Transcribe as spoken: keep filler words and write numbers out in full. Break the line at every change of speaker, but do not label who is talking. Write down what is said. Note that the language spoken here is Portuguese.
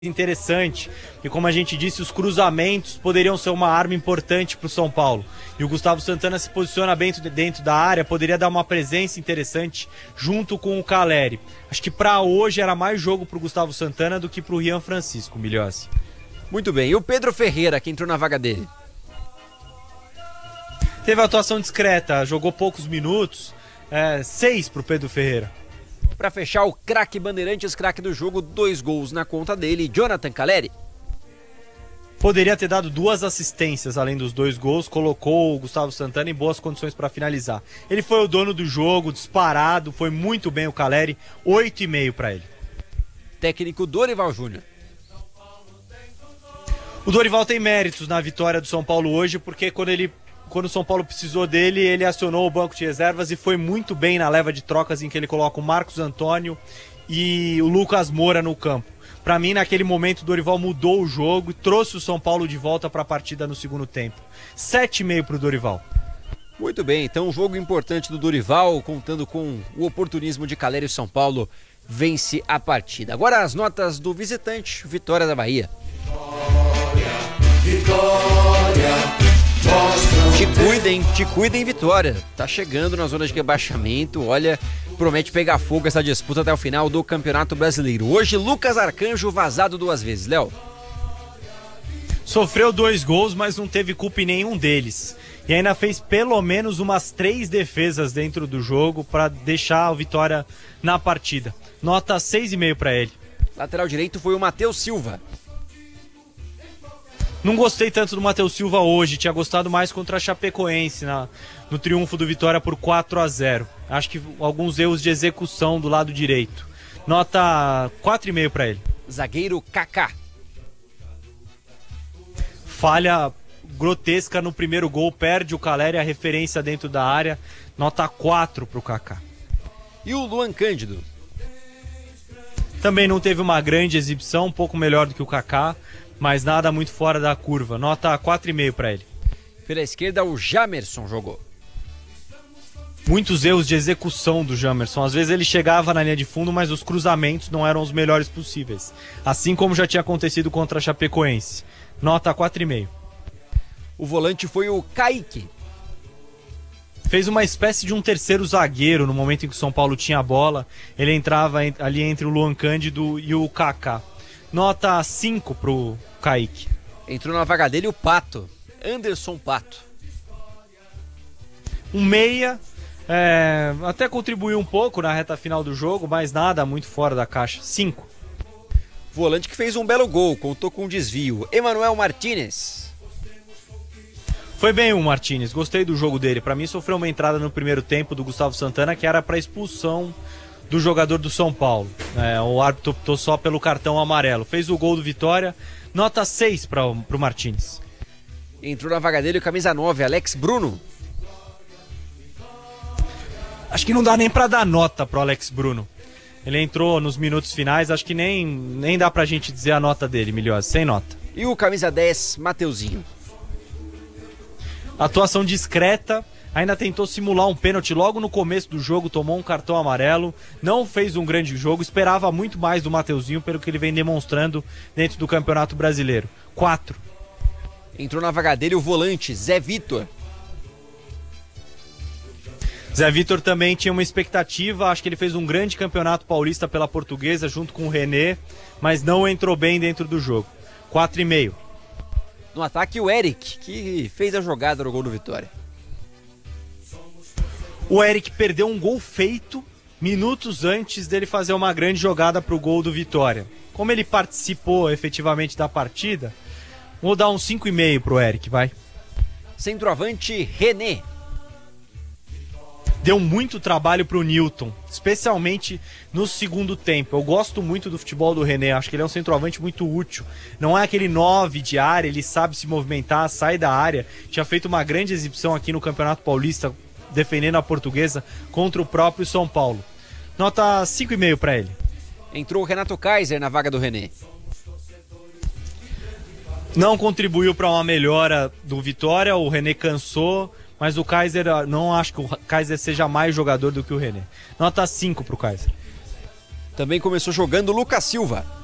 interessante, e como a gente disse, os cruzamentos poderiam ser uma arma importante para o São Paulo, e o Gustavo Santana se posiciona bem dentro da área, poderia dar uma presença interessante junto com o Caleri. Acho que para hoje era mais jogo para o Gustavo Santana do que para o Rian Francisco, Milhões.
Muito bem, e o Pedro Ferreira, que entrou na vaga dele?
Teve atuação discreta, jogou poucos minutos, é, seis para o Pedro Ferreira.
Para fechar, o craque Bandeirantes, craque do jogo, dois gols na conta dele, Jonathan Caleri.
Poderia ter dado duas assistências além dos dois gols, colocou o Gustavo Santana em boas condições para finalizar. Ele foi o dono do jogo, disparado, foi muito bem o Caleri, oito e meio para ele.
Técnico Dorival Júnior.
O Dorival tem méritos na vitória do São Paulo hoje, porque quando ele Quando o São Paulo precisou dele, ele acionou o banco de reservas e foi muito bem na leva de trocas em que ele coloca o Marcos Antônio e o Lucas Moura no campo. Para mim, naquele momento, o Dorival mudou o jogo e trouxe o São Paulo de volta para a partida no segundo tempo. sete e meio para o Dorival.
Muito bem, então um jogo importante do Dorival, contando com o oportunismo de Caleri, e São Paulo vence a partida. Agora as notas do visitante, Vitória da Bahia. Vitória, Vitória. Te cuidem, te cuidem, Vitória. Tá chegando na zona de rebaixamento. Olha, promete pegar fogo essa disputa até o final do Campeonato Brasileiro. Hoje, Lucas Arcanjo vazado duas vezes. Léo?
Sofreu dois gols, mas não teve culpa em nenhum deles. E ainda fez pelo menos umas três defesas dentro do jogo para deixar o Vitória na partida. Nota seis e meio para ele.
Lateral direito foi o Matheus Silva.
Não gostei tanto do Matheus Silva hoje, tinha gostado mais contra a Chapecoense na, no triunfo do Vitória por quatro a zero. Acho que alguns erros de execução do lado direito. Nota quatro e meio para ele.
Zagueiro Kaká.
Falha grotesca no primeiro gol, perde o Caleri, a referência dentro da área. Nota quatro para o Kaká.
E o Luan Cândido?
Também não teve uma grande exibição, um pouco melhor do que o Kaká, mas nada muito fora da curva. Nota quatro e meio para ele.
Pela esquerda, o Jamerson jogou.
Muitos erros de execução do Jamerson. Às vezes ele chegava na linha de fundo, mas os cruzamentos não eram os melhores possíveis. Assim como já tinha acontecido contra a Chapecoense. Nota quatro e meio.
O volante foi o Kaique.
Fez uma espécie de um terceiro zagueiro no momento em que o São Paulo tinha a bola. Ele entrava ali entre o Luan Cândido e o Kaká. Nota cinco pro Kaique.
Entrou na vaga dele o Pato, Anderson Pato.
Um meia, é, até contribuiu um pouco na reta final do jogo, mas nada muito fora da caixa. cinco.
Volante que fez um belo gol, contou com um desvio, Emanuel Martínez.
Foi bem o Martínez, gostei do jogo dele. Para mim sofreu uma entrada no primeiro tempo do Gustavo Santana que era para expulsão do jogador do São Paulo. É, o árbitro optou só pelo cartão amarelo. Fez o gol do Vitória, nota seis para o Martínez.
Entrou na vaga dele o camisa nove, Alex Bruno.
Acho que não dá nem para dar nota pro Alex Bruno. Ele entrou nos minutos finais, acho que nem, nem dá pra gente dizer a nota dele, Milhões, sem nota.
E o camisa dez, Mateuzinho.
Atuação discreta. Ainda tentou simular um pênalti logo no começo do jogo, tomou um cartão amarelo, não fez um grande jogo, esperava muito mais do Mateuzinho pelo que ele vem demonstrando dentro do Campeonato Brasileiro. quatro.
Entrou na vaga dele o volante, Zé Vitor.
Zé Vitor também tinha uma expectativa, acho que ele fez um grande campeonato paulista pela Portuguesa junto com o René, mas não entrou bem dentro do jogo. quatro e meio.
No ataque o Eric, que fez a jogada no gol do Vitória.
O Eric perdeu um gol feito minutos antes dele fazer uma grande jogada para o gol do Vitória. Como ele participou efetivamente da partida, vou dar um cinco e meio para o Eric, vai.
Centroavante René.
Deu muito trabalho para o Newton, especialmente no segundo tempo. Eu gosto muito do futebol do René, acho que ele é um centroavante muito útil. Não é aquele nove de área, ele sabe se movimentar, sai da área. Tinha feito uma grande exibição aqui no Campeonato Paulista, defendendo a Portuguesa contra o próprio São Paulo. Nota cinco e meio para ele.
Entrou o Renato Kaiser na vaga do René.
Não contribuiu para uma melhora do Vitória, o René cansou, mas o Kaiser, não acho que o Kaiser seja mais jogador do que o René. Nota cinco para o Kaiser.
Também começou jogando o Lucas Silva.